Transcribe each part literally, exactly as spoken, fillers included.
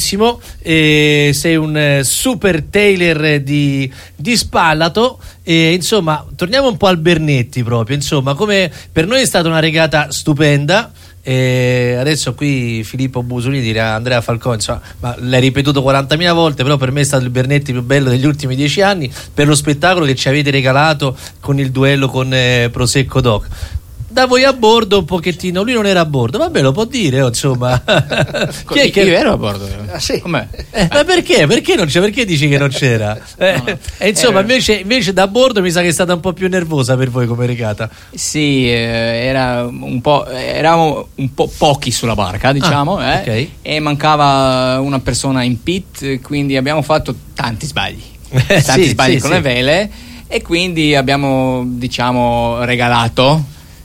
benissimo, eh, sei un eh, super Taylor di, di Spalato, e insomma torniamo un po' al Bernetti proprio, insomma, come per noi è stata una regata stupenda. E adesso qui Filippo Busolini dirà Andrea Falcone, insomma, ma l'hai ripetuto quarantamila volte, però per me è stato il Bernetti più bello degli ultimi dieci anni per lo spettacolo che ci avete regalato con il duello con eh, Prosecco Doc. Da voi a bordo un pochettino, lui non era a bordo, vabbè, lo può dire, oh, insomma. Chi è che... Io ero a bordo. Ah, sì. Com'è? Eh, ma perché? Perché non c'è? Perché dici che non c'era? Eh, no, no. E insomma, Eh. invece, invece da bordo mi sa che è stata un po' più nervosa per voi come regata. Sì, eh, era un po', eravamo un po' pochi sulla barca, diciamo, Ah, eh, ok. e mancava una persona in pit, quindi abbiamo fatto tanti sbagli, Eh, tanti sì, sbagli sì, con sì. le vele, e quindi abbiamo, diciamo, regalato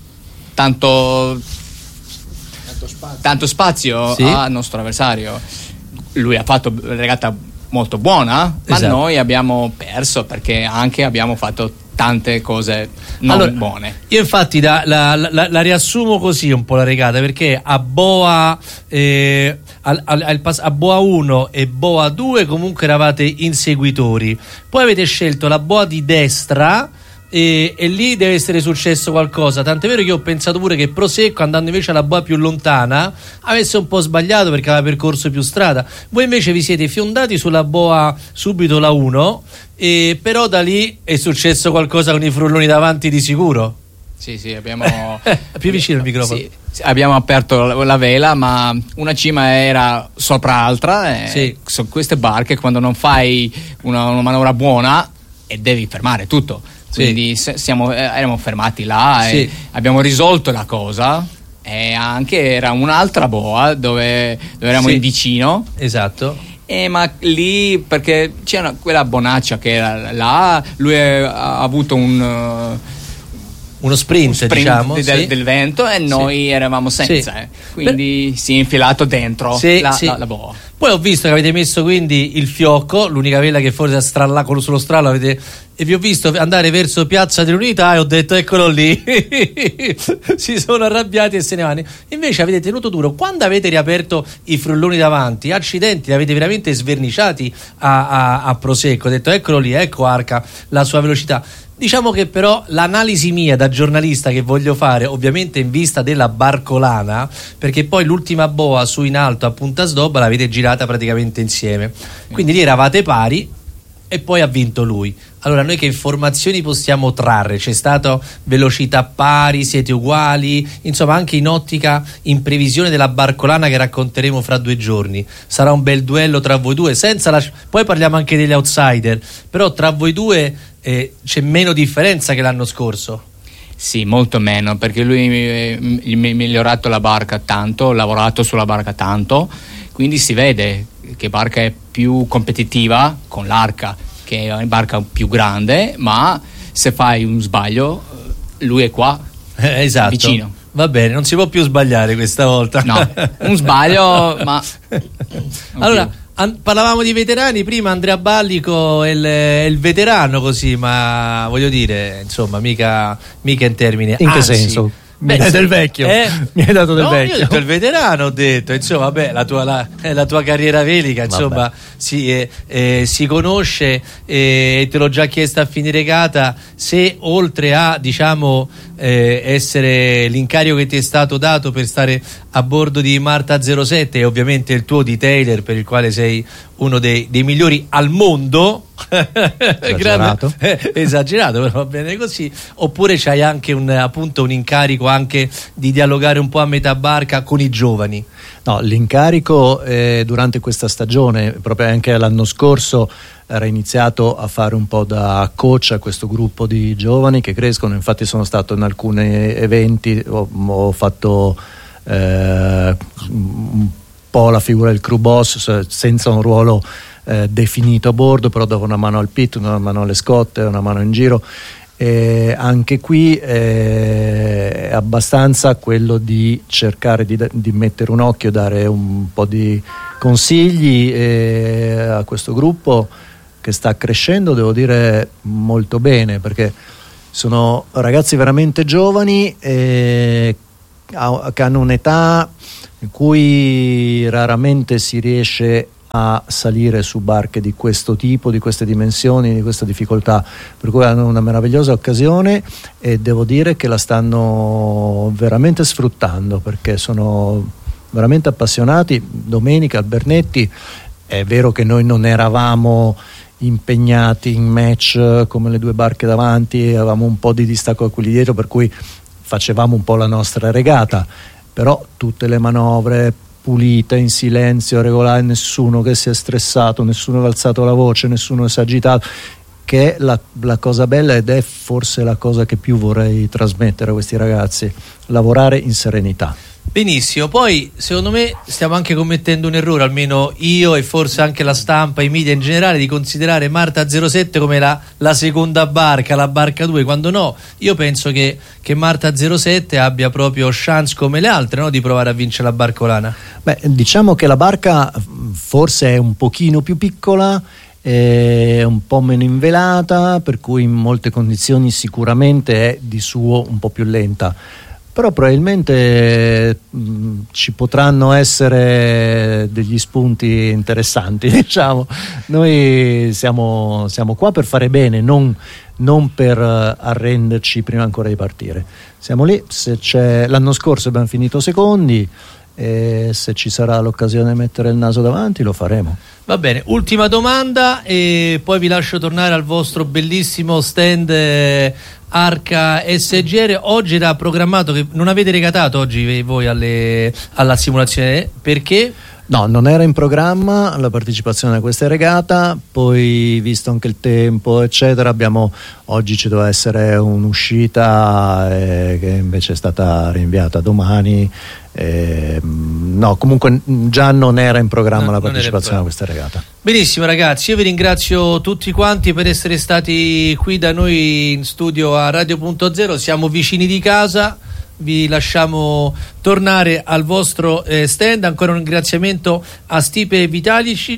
tanto spazio, tanto spazio Sì. al nostro avversario. Lui ha fatto una regata molto buona, ma Esatto. noi abbiamo perso perché anche abbiamo fatto tante cose non Allora, buone. Io infatti la, la, la, la riassumo così un po' la regata, perché a Boa eh, al, al, al pas- a Boa uno e Boa due comunque eravate inseguitori, poi avete scelto la Boa di destra e, e lì deve essere successo qualcosa, tant'è vero che io ho pensato pure che Prosecco, andando invece alla Boa più lontana, avesse un po' sbagliato perché aveva percorso più strada. Voi invece vi siete fiondati sulla Boa subito, la uno, e però da lì è successo qualcosa con i frulloni davanti di sicuro. Sì, sì, abbiamo Più vicino il microfono. Sì, sì, abbiamo aperto la, la vela, ma una cima era sopra l'altra. E Sì. Su queste barche, quando non fai una, una manovra buona, e devi fermare tutto. Sì. Quindi se- siamo, eh, eravamo fermati là Sì. e abbiamo risolto la cosa. E anche era un'altra boa dove, dove eravamo Sì. in vicino. Esatto. Eh, ma lì perché c'era quella bonaccia che era là, lui ha avuto un. uh, Uno sprint, sprint diciamo, de- del, sì. del vento, e noi Sì. eravamo senza, Sì. eh. Quindi si è infilato dentro Sì, la, sì. la, la boa. Poi ho visto che avete messo quindi il fiocco, l'unica vela che forse ha strallato sullo strallo, avete, e vi ho visto andare verso Piazza dell'Unità e ho detto eccolo lì. Si sono arrabbiati e se ne vanno. Invece avete tenuto duro. Quando avete riaperto i frulloni davanti, accidenti, li avete veramente sverniciati a, a, a Prosecco. Ho detto eccolo lì, ecco Arca, la sua velocità. Diciamo che però l'analisi mia da giornalista che voglio fare, ovviamente in vista della barcolana, perché poi l'ultima boa su in alto a Punta Sdobba l'avete girata praticamente insieme, quindi lì eravate pari e poi ha vinto lui. Allora noi che informazioni possiamo trarre? C'è stata velocità pari, siete uguali? Insomma, anche in ottica, in previsione della barcolana che racconteremo fra due giorni, sarà un bel duello tra voi due, senza la... poi parliamo anche degli outsider, però tra voi due eh, c'è meno differenza che l'anno scorso. Sì, molto meno, perché lui eh, mi ha migliorato la barca tanto, ho lavorato sulla barca tanto, quindi si vede che barca è più competitiva con l'Arca, che è una barca più grande, ma se fai un sbaglio lui è qua, Eh, esatto. vicino. Va bene, non si può più sbagliare questa volta. No, un sbaglio, ma allora, più. an- parlavamo di veterani prima. Andrea Ballico è il, è il veterano, così, ma voglio dire, insomma, mica, mica in termini. In che Anzi, senso? beh, Mi hai sì, del vecchio. eh? Mi hai dato del No, vecchio. io ho detto il veterano, ho detto, insomma, beh, la tua, la, eh, la tua carriera velica, insomma, si, eh, eh, si conosce, eh, e te l'ho già chiesto a fine regata, se oltre a, diciamo, eh, essere l'incarico che ti è stato dato per stare a bordo di Marta zero sette, e ovviamente il tuo di Taylor, per il quale sei uno dei, dei migliori al mondo. Esagerato. Grande, eh, esagerato, però va bene così. Oppure c'hai anche un, appunto, un incarico anche di dialogare un po' a metà barca con i giovani? No, l'incarico eh, durante questa stagione, proprio anche l'anno scorso, era iniziato a fare un po' da coach a questo gruppo di giovani che crescono. Infatti sono stato in alcuni eventi, ho, ho fatto eh, un po' la figura del crew boss senza un ruolo eh, definito a bordo, però davo una mano al pit, una mano alle scotte, una mano in giro. E anche qui eh, è abbastanza quello di cercare di, di mettere un occhio, dare un po' di consigli eh, a questo gruppo che sta crescendo, devo dire molto bene, perché sono ragazzi veramente giovani eh, che hanno un'età in cui raramente si riesce a salire su barche di questo tipo, di queste dimensioni, di questa difficoltà, per cui hanno una meravigliosa occasione e devo dire che la stanno veramente sfruttando, perché sono veramente appassionati. Domenica al Bernetti è vero che noi non eravamo impegnati in match come le due barche davanti, avevamo un po' di distacco a quelli dietro, per cui facevamo un po' la nostra regata, però tutte le manovre pulite, in silenzio, regolare, nessuno che si è stressato, nessuno che ha alzato la voce, nessuno si è agitato, che è la, la cosa bella, ed è forse la cosa che più vorrei trasmettere a questi ragazzi: lavorare in serenità. Benissimo, poi secondo me stiamo anche commettendo un errore, almeno io e forse anche la stampa, i media in generale, di considerare Marta zero sette come la, la seconda barca, la barca due, quando no, io penso che, che Marta zero sette abbia proprio chance come le altre, no? Di provare a vincere la barcolana. Beh, diciamo che la barca forse è un pochino più piccola, è un po' meno invelata, per cui in molte condizioni sicuramente è di suo un po' più lenta, però probabilmente mh, ci potranno essere degli spunti interessanti, diciamo. Noi siamo, siamo qua per fare bene, non, non per uh, arrenderci prima ancora di partire. Siamo lì, se c'è, l'anno scorso abbiamo finito secondi, e se ci sarà l'occasione di mettere il naso davanti lo faremo. Va bene, ultima domanda e poi vi lascio tornare al vostro bellissimo stand eh, Arca S G R. Oggi era programmato, che non avete regatato oggi voi alle, alla simulazione, perché? No, non era in programma la partecipazione a questa regata, poi visto anche il tempo eccetera, abbiamo, oggi ci doveva essere un'uscita eh, che invece è stata rinviata domani. Eh, no, comunque già non era in programma no, la partecipazione a questa regata. Benissimo ragazzi, io vi ringrazio tutti quanti per essere stati qui da noi in studio a Radio Punto Zero. Siamo vicini di casa, vi lasciamo tornare al vostro eh, stand. Ancora un ringraziamento a Stipe Vitalic,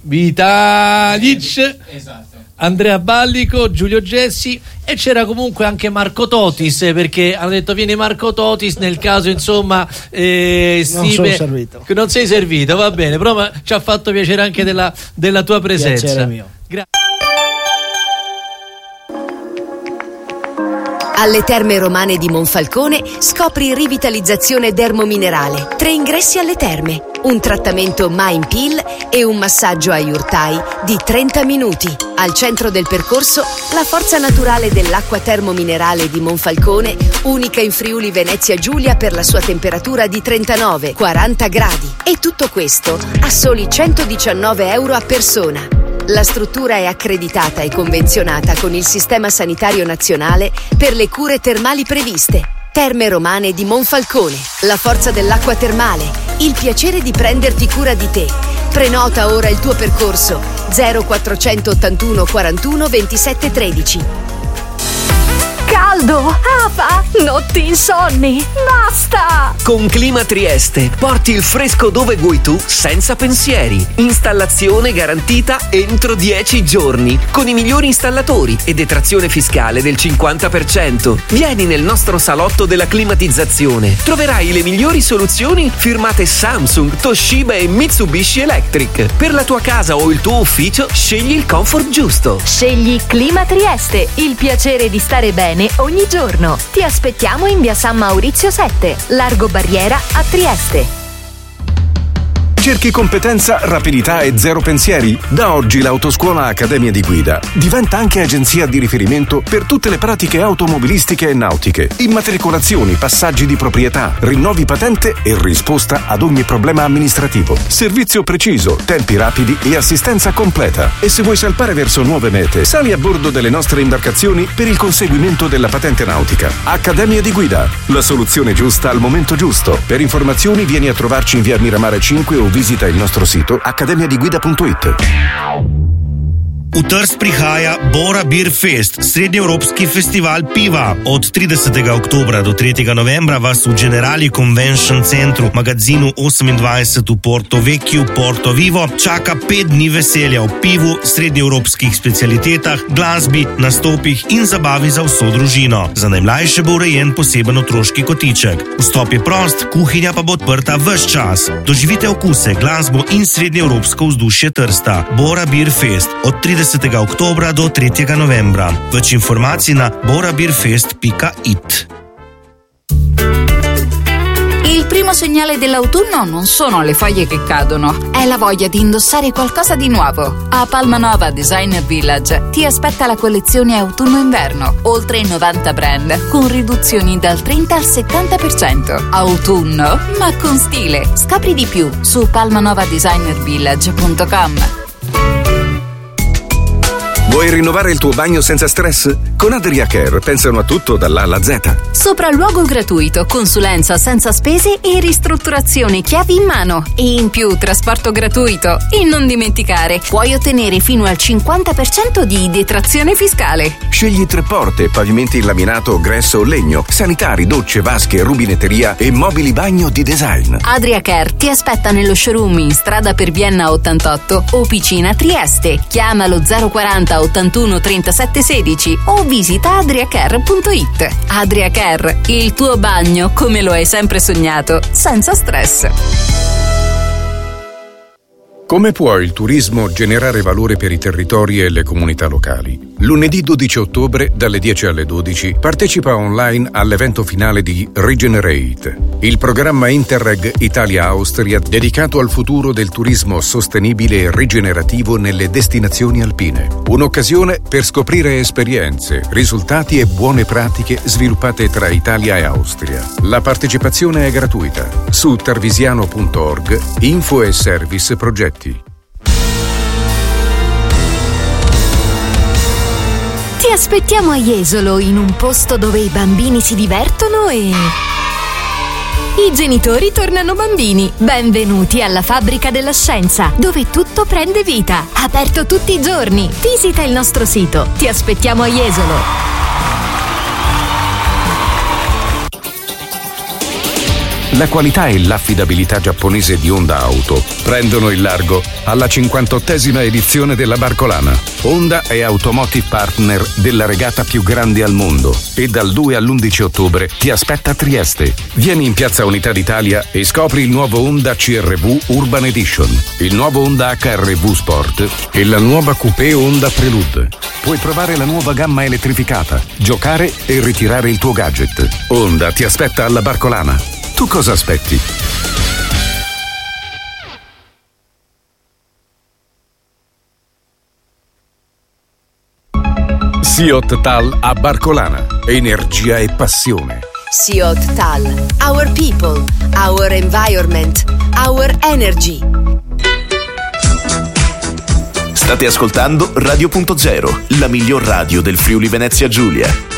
Vitalic esatto. Andrea Ballico, Giulio Gessi, e c'era comunque anche Marco Totis, perché hanno detto viene Marco Totis nel caso insomma eh, Stipe, non sono servito, non sei servito, va bene, però ma, ci ha fatto piacere anche della, della tua presenza. Piacere mio. Grazie. Alle Terme Romane di Monfalcone scopri rivitalizzazione dermominerale, tre ingressi alle terme, un trattamento Mind Peel e un massaggio a Yurtai di trenta minuti. Al centro del percorso la forza naturale dell'acqua termominerale di Monfalcone, unica in Friuli Venezia Giulia per la sua temperatura di trentanove quaranta gradi. E tutto questo a soli centodiciannove euro a persona. La struttura è accreditata e convenzionata con il Sistema Sanitario Nazionale per le cure termali previste. Terme Romane di Monfalcone, la forza dell'acqua termale, il piacere di prenderti cura di te. Prenota ora il tuo percorso zero quattrocentottantuno quarantuno ventisette tredici. Caldo, afa, notti insonni, basta! Con Clima Trieste porti il fresco dove vuoi tu senza pensieri. Installazione garantita entro dieci giorni con i migliori installatori e detrazione fiscale del cinquanta per cento. Vieni nel nostro salotto della climatizzazione. Troverai le migliori soluzioni firmate Samsung, Toshiba e Mitsubishi Electric. Per la tua casa o il tuo ufficio scegli il comfort giusto. Scegli Clima Trieste, il piacere di stare bene ogni giorno. Ti aspettiamo in via San Maurizio sette, largo Barriera a Trieste. Cerchi competenza, rapidità e zero pensieri? Da oggi l'Autoscuola Accademia di Guida diventa anche agenzia di riferimento per tutte le pratiche automobilistiche e nautiche. Immatricolazioni, passaggi di proprietà, rinnovi patente e risposta ad ogni problema amministrativo. Servizio preciso, tempi rapidi e assistenza completa. E se vuoi salpare verso nuove mete, sali a bordo delle nostre imbarcazioni per il conseguimento della patente nautica. Accademia di Guida, la soluzione giusta al momento giusto. Per informazioni vieni a trovarci in via Miramare cinque o visita il nostro sito accademia di guida punto it. V Trst prihaja Bora Beer Fest, srednjeevropski festival piva. Od tridesetega oktobra do tretjega novembra vas v Generali Convention Centru, magazinu osemindvajset v Porto Vecchiu, Porto Vivo, čaka pet dni veselja v pivu, srednjeevropskih specialitetah, glasbi, nastopih in zabavi za vso družino. Za najmlajše bo urejen poseben otroški kotiček. Vstop je prost, kuhinja pa bo odprta ves čas. Doživite okuse, glasbo in srednjeevropsko vzdušje Trsta. Bora Beer Fest od tridesetega oktobra do tretjega novembra. Več informacij na bora beer fest pika it. Il primo segnale dell'autunno non sono le foglie che cadono, è la voglia di indossare qualcosa di nuovo. A Palmanova Designer Village ti aspetta la collezione autunno-inverno, oltre novanta brand, con riduzioni dal trenta al settanta per cento. Autunno, ma con stile. Scopri di più su palmanova designer village punto com. Vuoi rinnovare il tuo bagno senza stress? Con Adriacare pensano a tutto dall'A alla Z. Sopralluogo gratuito, consulenza senza spese e ristrutturazione chiavi in mano. E in più trasporto gratuito. E non dimenticare, puoi ottenere fino al cinquanta per cento di detrazione fiscale. Scegli tre porte, pavimenti in laminato, gresso o legno, sanitari, docce, vasche, rubinetteria e mobili bagno di design. Adriacare ti aspetta nello showroom in strada per Vienna ottantotto o Picina Trieste. Chiamalo zero quaranta ottantuno trentasette sedici o visita adriacare punto it. Adriacare, il tuo bagno come lo hai sempre sognato, senza stress. Come può il turismo generare valore per i territori e le comunità locali? Lunedì dodici ottobre, dalle dieci alle dodici, partecipa online all'evento finale di Regenerate, il programma Interreg Italia-Austria dedicato al futuro del turismo sostenibile e rigenerativo nelle destinazioni alpine. Un'occasione per scoprire esperienze, risultati e buone pratiche sviluppate tra Italia e Austria. La partecipazione è gratuita. Su tarvisiano punto org, info e service progetti. Ti aspettiamo a Jesolo, in un posto dove i bambini si divertono e i genitori tornano bambini. Benvenuti alla Fabbrica della Scienza, dove tutto prende vita. Aperto tutti i giorni. Visita il nostro sito. Ti aspettiamo a Jesolo. La qualità e l'affidabilità giapponese di Honda Auto prendono il largo alla cinquantottesima edizione della Barcolana. Honda è Automotive Partner della regata più grande al mondo e dal due all'undici ottobre ti aspetta a Trieste. Vieni in Piazza Unità d'Italia e scopri il nuovo Honda C R V Urban Edition, il nuovo Honda H R V Sport e la nuova Coupé Honda Prelude. Puoi provare la nuova gamma elettrificata, giocare e ritirare il tuo gadget. Honda ti aspetta alla Barcolana. Tu cosa aspetti? Siot Tal a Barcolana. Energia e passione. Siot Tal. Our people, our environment, our energy. State ascoltando Radio Punto Zero, la miglior radio del Friuli Venezia Giulia.